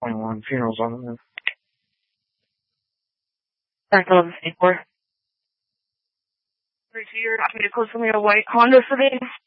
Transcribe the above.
21. Funerals on the move. Back 1154. 32, you're asking me to close for me a white Honda Civic.